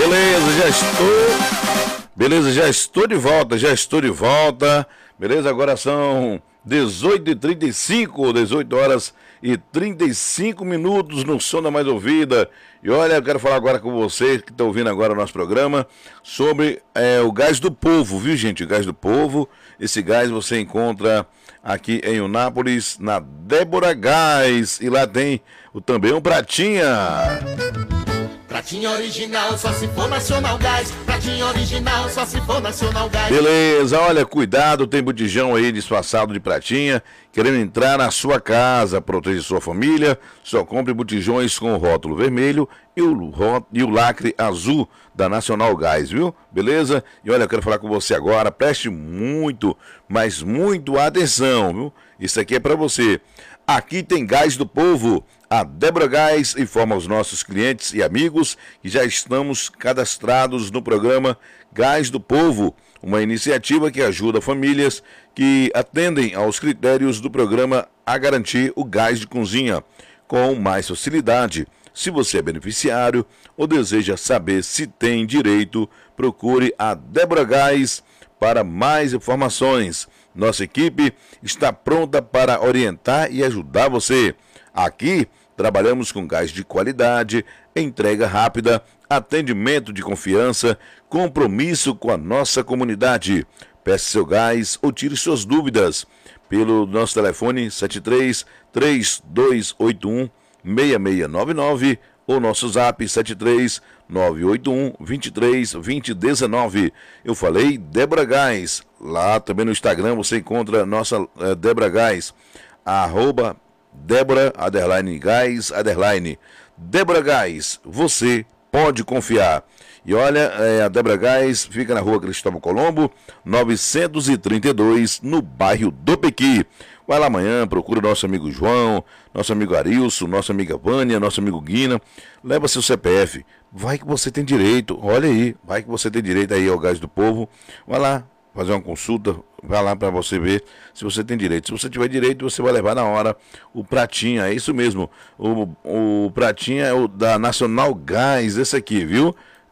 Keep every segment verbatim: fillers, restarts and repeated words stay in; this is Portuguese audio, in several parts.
Beleza, já estou. Beleza, já estou de volta, já estou de volta. Beleza, agora são dezoito e trinta e cinco, dezoito horas e trinta e cinco minutos no Som da Mais Ouvida. E olha, eu quero falar agora com você que está ouvindo agora o nosso programa sobre é, o gás do povo, viu, gente? O gás do povo. Esse gás você encontra aqui em Eunápolis, na Débora Gás. E lá tem o, também um Pratinha. Pratinha original, só se for Nacional Gás. Pratinha original, só se for Nacional Gás. Beleza, olha, cuidado, tem botijão aí disfarçado de pratinha, querendo entrar na sua casa, proteger sua família. Só compre botijões com o rótulo vermelho e o, e o lacre azul da Nacional Gás, viu? Beleza? E olha, eu quero falar com você agora, preste muito, mas muito atenção, viu? Isso aqui é pra você. Aqui tem Gás do Povo. A Débora Gás informa aos nossos clientes e amigos que já estamos cadastrados no programa Gás do Povo, uma iniciativa que ajuda famílias que atendem aos critérios do programa a garantir o gás de cozinha com mais facilidade. Se você é beneficiário ou deseja saber se tem direito, procure a Débora Gás para mais informações. Nossa equipe está pronta para orientar e ajudar você. Aqui trabalhamos com gás de qualidade, entrega rápida, atendimento de confiança, compromisso com a nossa comunidade. Peça seu gás ou tire suas dúvidas pelo nosso telefone sete três, três dois oito um, seis seis nove nove ou nosso zap sete três, nove oito um, dois três, dois zero um nove. Eu falei Débora Gás. Lá também no Instagram você encontra nossa uh, Débora Gás, arroba Débora, underline, Gás, underline. Débora Gás, você pode confiar. E olha, é, a Débora Gás fica na rua Cristóvão Colombo, novecentos e trinta e dois, no bairro do Pequi. Vai lá amanhã, procura nosso amigo João, nosso amigo Arilson, nossa amiga Vânia, nosso amigo Guina. Leva seu C P F. Vai que você tem direito. Olha aí, vai que você tem direito aí ao Gás do Povo. Vai lá fazer uma consulta, vai lá para você ver se você tem direito. Se você tiver direito, você vai levar na hora o Pratinha, é isso mesmo. O, o Pratinha é o da Nacional Gás, esse aqui, viu?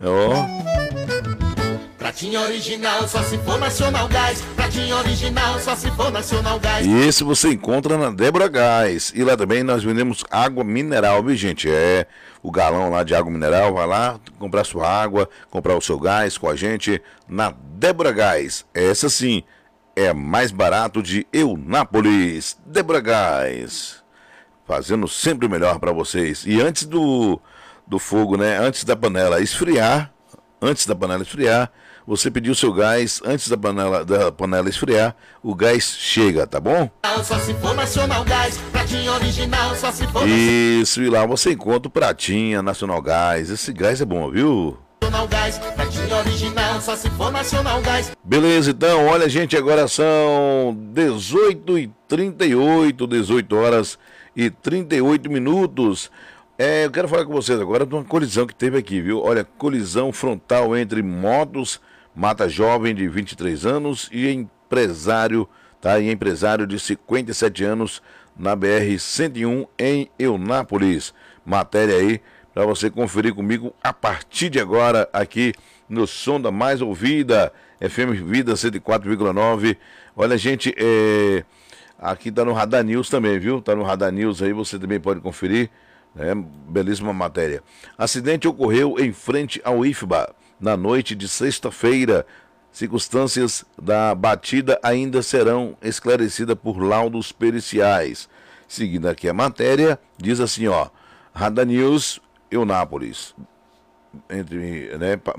Ó. Pratinha original, só se for Nacional Gás. Pratinha original, só se for Nacional Gás. E esse você encontra na Débora Gás. E lá também nós vendemos água mineral, viu, gente? É o galão lá de água mineral. Vai lá comprar sua água, comprar o seu gás com a gente na Débora Gás. Essa sim é mais barato de Eunápolis. Débora Gás, fazendo sempre o melhor para vocês. E antes do, do fogo, né? Antes da panela esfriar, antes da panela esfriar, você pediu o seu gás, antes da panela, da panela esfriar, o gás chega, tá bom? Só se for Nacional Gás, Pratinha original, só se for Isso, e lá você encontra o Pratinha, Nacional Gás. Esse gás é bom, viu? Nacional Gás, Pratinha original, só se for Nacional Gás. Beleza, então, olha, gente, agora são dezoito e trinta e oito, dezoito horas e trinta e oito minutos. É, eu quero falar com vocês agora de uma colisão que teve aqui, viu? Olha, colisão frontal entre motos, mata jovem de vinte e três anos e empresário, tá? E empresário de cinquenta e sete anos na B R cento e um em Eunápolis. Matéria aí para você conferir comigo a partir de agora aqui no Som da Mais Ouvida, F M Vida cento e quatro vírgula nove. Olha, gente, é... aqui tá no Radar News também, viu? Tá no Radar News aí, você também pode conferir. É, belíssima matéria. Acidente ocorreu em frente ao I F B A na noite de sexta-feira. Circunstâncias da batida ainda serão esclarecidas por laudos periciais. Seguindo aqui a matéria, diz assim, ó, Radar News, Eunápolis. Entre, né,